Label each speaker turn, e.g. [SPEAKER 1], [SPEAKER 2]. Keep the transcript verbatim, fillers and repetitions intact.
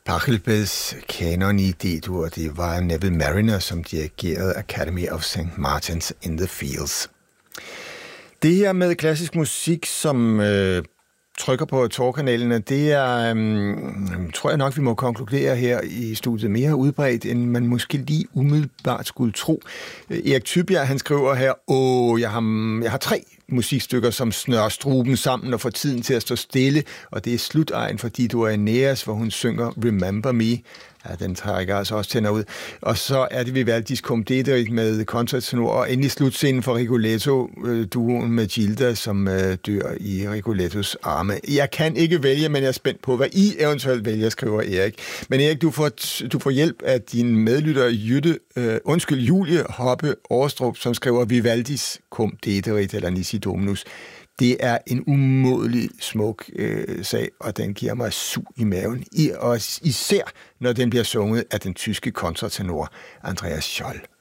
[SPEAKER 1] Pachelbels Kanon i D-dur, det var Neville Marriner, som dirigerede Academy of Saint Martins in the Fields. Det her med klassisk musik, som øh, trykker på Torkanalerne, det er, øh, tror jeg nok, vi må konkludere her i studiet, mere udbredt, end man måske lige umiddelbart skulle tro. Erik Tybjerg, han skriver her, åh, jeg har, jeg har tre musikstykker, som snører struben sammen og får tiden til at stå stille, og det er Slutejen for Dido Aeneas, hvor hun synger Remember Me. Ja, den trækker altså også tænder ud. Og så er det Vivaldis Cum Dederik med kontratenor, og endelig slutscenen for Rigoletto, duoen med Gilda, som øh, dør i Rigolettos arme. Jeg kan ikke vælge, men jeg er spændt på, hvad I eventuelt vælger, skriver Erik. Men Erik, du får, du får hjælp af din medlytter Jytte, øh, undskyld, Julie Hoppe Årstrup, som skriver Vivaldis Cum Dederik, eller Nisi Dominus. Det er en umådelig smuk øh, sag, og den giver mig sug i maven. I, og især når den bliver sunget af den tyske kontratenor Andreas Scholl.